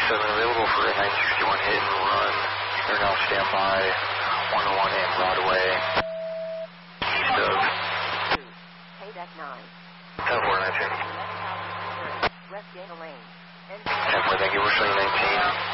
available for a 961 hit and run. They're now standby 101 and Broadway, east of Payback 9. 10-4, 19. West Dana Lane. 10-4, thank you. We're showing 19.